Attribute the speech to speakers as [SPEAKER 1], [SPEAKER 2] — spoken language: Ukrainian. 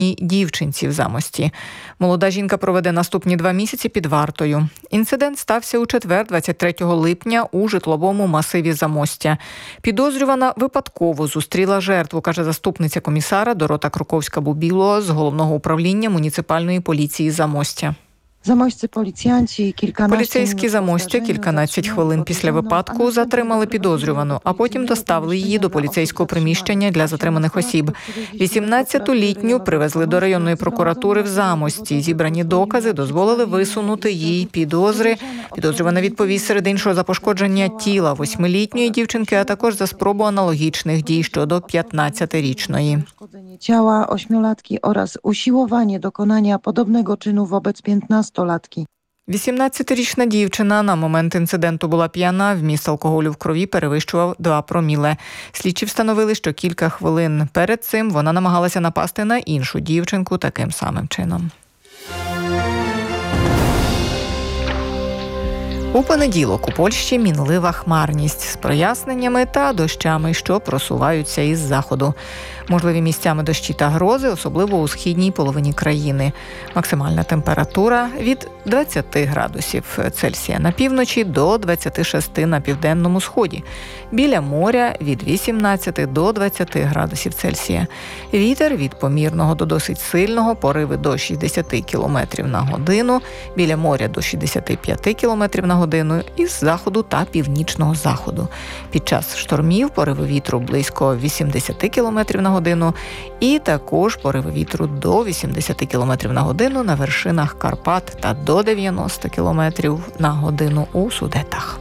[SPEAKER 1] 9-літній дівчинці в Замості. Молода жінка проведе наступні 2 місяці під вартою. Інцидент стався у четвер, 23 липня, у житловому масиві Замостя. Підозрювана випадково зустріла жертву, каже заступниця комісара Дорота Круковська-Бубіло з Головного управління муніципальної поліції Замостя. Поліцейські Замостя кільканадцять хвилин після випадку затримали підозрювану, а потім доставили її до поліцейського приміщення для затриманих осіб. 18-літню привезли до районної прокуратури в Замості. Зібрані докази дозволили висунути їй підозри. Підозрювана відповість серед іншого за пошкодження тіла 8-літньої дівчинки, а також за спробу аналогічних дій щодо 15-річної.
[SPEAKER 2] Ciała 8-latki oraz usiłowanie dokonania podobnego czynu wobec 15-latki.
[SPEAKER 1] 18-річна дівчина на момент інциденту була п'яна, вміст алкоголю в крові перевищував 2 проміле. Слідчі встановили, що кілька хвилин перед цим вона намагалася напасти на іншу дівчинку таким самим чином. У понеділок у Польщі мінлива хмарність з проясненнями та дощами, що просуваються із заходу. Можливі місцями дощі та грози, особливо у східній половині країни. Максимальна температура від 20 градусів Цельсія на півночі до 26 на південному сході. Біля моря від 18 до 20 градусів Цельсія. Вітер від помірного до досить сильного, пориви до 60 км на годину, біля моря до 65 км на годину із заходу та північного заходу. Під час штормів пориви вітру близько 80 км на годину і також пориви вітру до 80 км на годину на вершинах Карпат та до 90 км на годину у Судетах.